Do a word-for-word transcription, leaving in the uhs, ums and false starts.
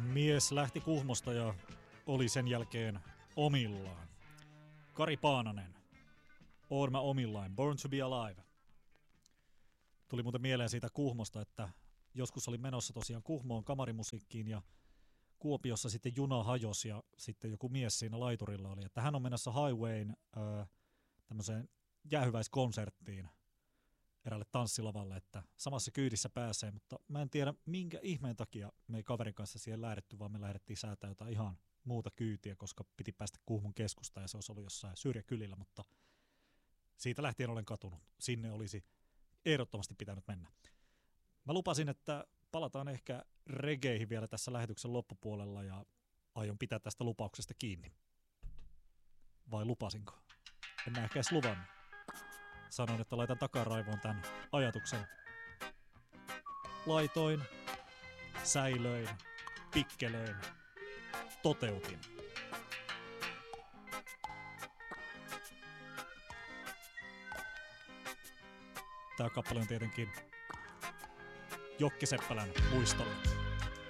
Mies lähti Kuhmosta ja oli sen jälkeen omillaan. Kari Paananen, Oon mä omillaan, Born to be Alive. Tuli muuten mieleen siitä Kuhmosta, että joskus oli menossa tosiaan Kuhmoon kamarimusiikkiin ja Kuopiossa sitten juna hajosi ja sitten joku mies siinä laiturilla oli, että hän on menossa Highwayn öö, tämmöiseen jäähyväiskonserttiin eräälle tanssilavalle, että samassa kyydissä pääsee, mutta mä en tiedä minkä ihmeen takia me ei kaverin kanssa siihen lähdetty, vaan me lähdettiin säätää jotain ihan muuta kyytiä, koska piti päästä Kuhmon keskustaan ja se olisi ollut jossain syrjäkylillä, mutta siitä lähtien olen katunut. Sinne olisi ehdottomasti pitänyt mennä. Mä lupasin, että palataan ehkä regeihin vielä tässä lähetyksen loppupuolella ja aion pitää tästä lupauksesta kiinni. Vai lupasinko? En mä ehkä edes luvannut. Sanoin, että laitan takaraivoon tämän ajatuksen. Laitoin, säilöin, pikkelöin, toteutin. Tämä kappale on tietenkin Jokki Seppälän muistolle.